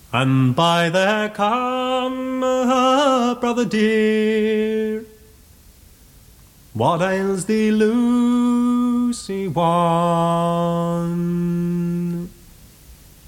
And by there come, brother dear, what ails thee, Lucy, one?